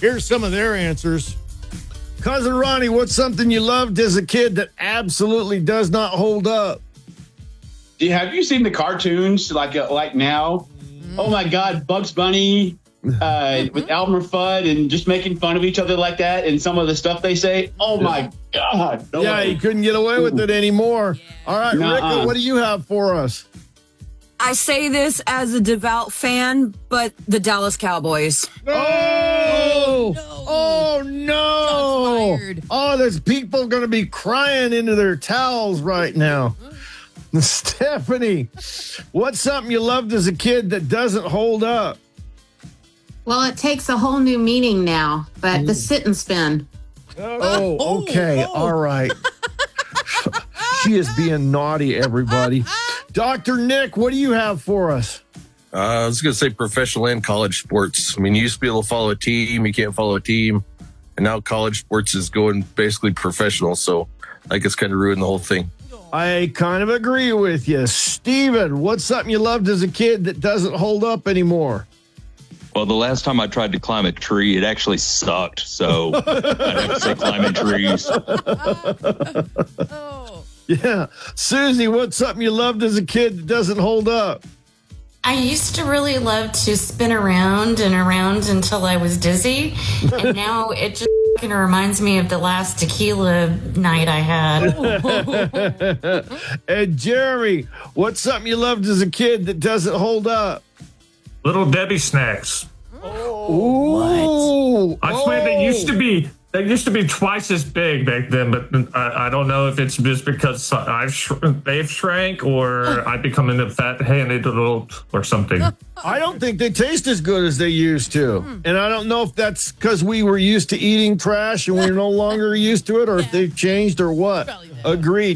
Here's some of their answers. Cousin Ronnie, what's something you loved as a kid that absolutely does not hold up? Have you seen the cartoons like now? Oh my God, Bugs Bunny with Elmer Fudd and just making fun of each other like that, and some of the stuff they say. Oh my God! No way. You couldn't get away with it anymore. All right, Ricka, what do you have for us? I say this as a devout fan, but the Dallas Cowboys. Oh no! Oh, there's people going to be crying into their towels right now. Stephanie, what's something you loved as a kid that doesn't hold up? Well, it takes a whole new meaning now, but the sit and spin. Oh, okay. All right. She is being naughty, everybody. Dr. Nick, what do you have for us? I was going to say professional and college sports. I mean, you used to be able to follow a team. You can't follow a team. And now college sports is going basically professional. So I guess kind of ruined the whole thing. I kind of agree with you. Steven, what's something you loved as a kid that doesn't hold up anymore? Well, the last time I tried to climb a tree, it actually sucked. So I'd have to say climbing trees. Yeah. Susie, what's something you loved as a kid that doesn't hold up? I used to really love to spin around and around until I was dizzy. And now it just reminds me of the last tequila night I had. And Jeremy, what's something you loved as a kid that doesn't hold up? Little Debbie snacks. Ooh. I swear they used to be twice as big back then, but I don't know if it's just because they've shrank or I become a fat-handed adult or something. I don't think they taste as good as they used to. And I don't know if that's because we were used to eating trash and we're no longer used to it, or if they've changed or what. Agreed.